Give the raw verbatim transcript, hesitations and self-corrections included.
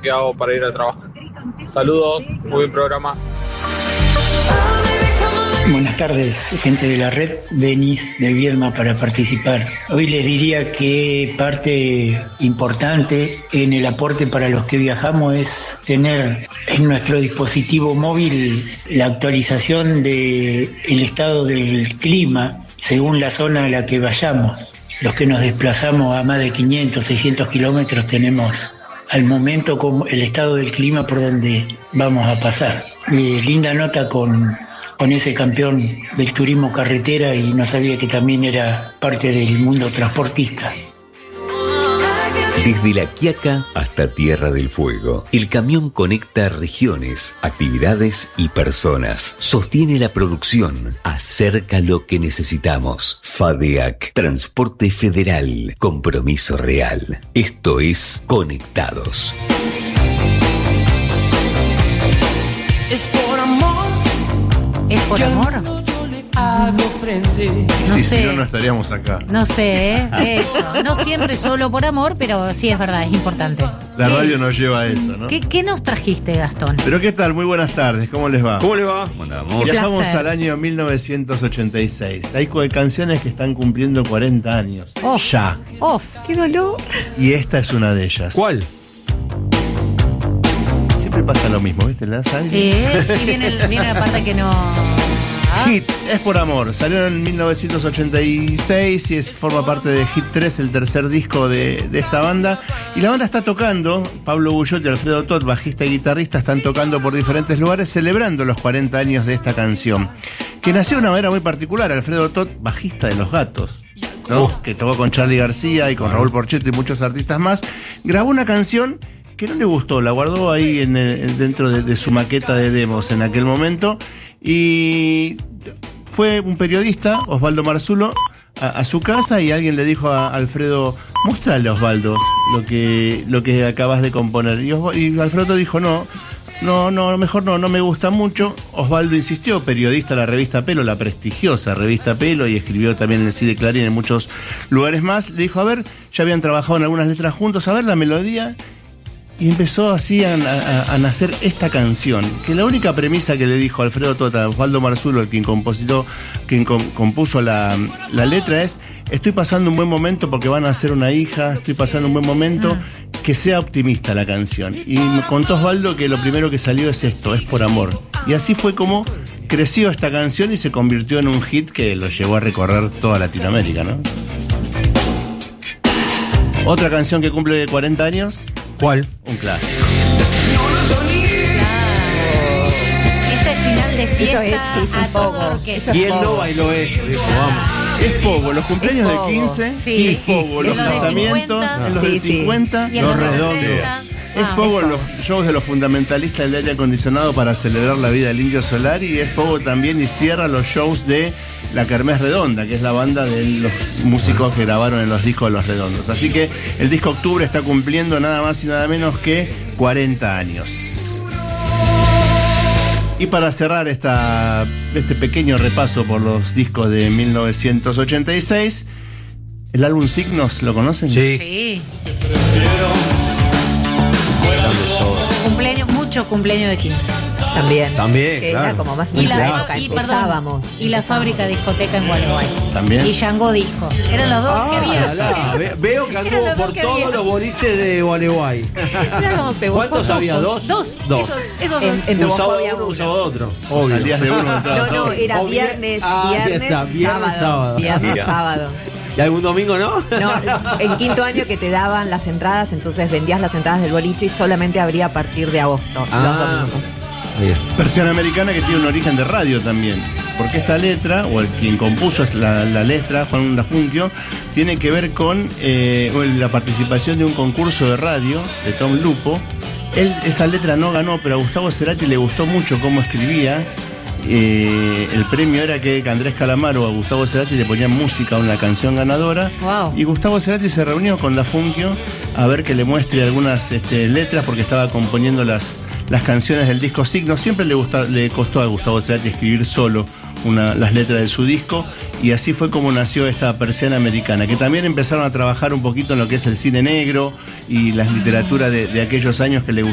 que hago para ir al trabajo. Saludos, muy buen programa. Buenas tardes, gente de la red. Denis de Viedma para participar. Hoy les diría que parte importante en el aporte para los que viajamos es tener en nuestro dispositivo móvil la actualización del estado del clima según la zona a la que vayamos. Los que nos desplazamos a más de quinientos, seiscientos kilómetros tenemos al momento como el estado del clima por donde vamos a pasar. Eh, linda nota con... con ese campeón del turismo carretera, y no sabía que también era parte del mundo transportista. Desde La Quiaca hasta Tierra del Fuego, el camión conecta regiones, actividades y personas. Sostiene la producción, acerca lo que necesitamos. FADEAC, Transporte Federal, compromiso real. Esto es Conectados. Es por amor. ¿Es por amor? No sí, sé. Si no, no estaríamos acá. No sé, ¿eh? Eso. No siempre solo por amor, pero sí es verdad, es importante. La radio es? Nos lleva a eso, ¿no? ¿Qué, ¿Qué nos trajiste, Gastón? Pero ¿qué tal? Muy buenas tardes, ¿cómo les va? ¿Cómo les va? Viajamos placer. Al año mil novecientos ochenta y seis. Hay canciones que están cumpliendo cuarenta años. Oh. Ya. ¡Oh! ¡Qué dolor! Y esta es una de ellas. ¿Cuál? Siempre pasa lo mismo, ¿viste? ¿La sangre? Sí, y viene, el, viene la parte que no... Hit, Es por amor, salió en mil novecientos ochenta y seis y es, forma parte de Hit tres, el tercer disco de, de esta banda. Y la banda está tocando, Pablo Guyot y Alfredo Toth, bajista y guitarrista, están tocando por diferentes lugares celebrando los cuarenta años de esta canción, que nació de una manera muy particular. Alfredo Toth, bajista de Los Gatos, ¿no? Oh. Que tocó con Charly García y con Raúl Porchetto y muchos artistas más, grabó una canción que no le gustó, la guardó ahí en el, dentro de, de su maqueta de demos en aquel momento, y fue un periodista, Osvaldo Marzulo, a, a su casa, y alguien le dijo a Alfredo: mostrale, Osvaldo, lo que, lo que acabas de componer. Y, Osvaldo, y Alfredo dijo: no, no, no, mejor no, no me gusta mucho. Osvaldo insistió, periodista de la revista Pelo, la prestigiosa revista Pelo, y escribió también en el C I D Clarín y en muchos lugares más. Le dijo: a ver, ya habían trabajado en algunas letras juntos, a ver la melodía. Y empezó así a, a, a nacer esta canción, que la única premisa que le dijo Alfredo Toth a Osvaldo Marzulo, el quien compositó, quien com, compuso la, la letra, es: estoy pasando un buen momento porque van a hacer una hija, estoy pasando un buen momento, que sea optimista la canción. Y me contó Osvaldo que lo primero que salió es esto, Es por amor. Y así fue como creció esta canción y se convirtió en un hit que lo llevó a recorrer toda Latinoamérica, ¿no? Otra canción que cumple cuarenta años. ¿Cuál? Un clásico. Este es final de fiesta. Eso es, sí, a toda orquesta. ¿Quién no bailó esto? Dijo, vamos. Es poco, los cumpleaños de quince, sí. Es poco, los casamientos, en los sí, de cincuenta, sí. Los redondos. Es Ah, poco los shows de los fundamentalistas del aire acondicionado para celebrar la vida del Indio Solar, y es poco también y cierra los shows de la Kermés Redonda, que es la banda de los músicos que grabaron en los discos de Los Redondos. Así que el disco Octubre está cumpliendo nada más y nada menos que cuarenta años. Y para cerrar esta, este pequeño repaso por los discos de mil novecientos ochenta y seis, el álbum Signos, ¿lo conocen? Sí. Sí. Cumpleaños, mucho cumpleaños de quince. También. También, que claro. era como más o Y menos la, la época y, en que perdón, empezábamos. y la fábrica discoteca en Gualeguay. También. Y Yango Disco. Eran los dos Ah, que había. la, ve, veo que anduvo Eran los por dos que todos había. los boliches de Gualeguay. No, pegó ¿Cuántos pocos. había? ¿Dos? Dos. Dos. Esos, esos En- dos. en Un Pehuajó sábado había uno, un uno. sábado otro. O salías de uno de todas No, no, horas. era O viernes, ah, ahí viernes, está, viernes, sábado. sábado. Viernes, Mira. sábado. ¿Y algún domingo no? No, en quinto año que te daban las entradas, entonces vendías las entradas del boliche y solamente abría a partir de agosto, Ah. los domingos. Bien. Versión americana que tiene un origen de radio también, porque esta letra, o el quien compuso la, la letra, Juan Lafunquio, tiene que ver con eh, la participación de un concurso de radio de Tom Lupo. Él esa letra no ganó, pero a Gustavo Cerati le gustó mucho cómo escribía. Eh, el premio era que Andrés Calamaro a Gustavo Cerati le ponían música a una canción ganadora. Wow. Y Gustavo Cerati se reunió con Lafunquio a ver que le muestre algunas este, letras, porque estaba componiendo las, las canciones del disco Signos. Siempre le, gusta, le costó a Gustavo Cerati escribir solo una, las letras de su disco, y así fue como nació esta Persiana Americana, que también empezaron a trabajar un poquito en lo que es el cine negro y la literatura de, de aquellos años que le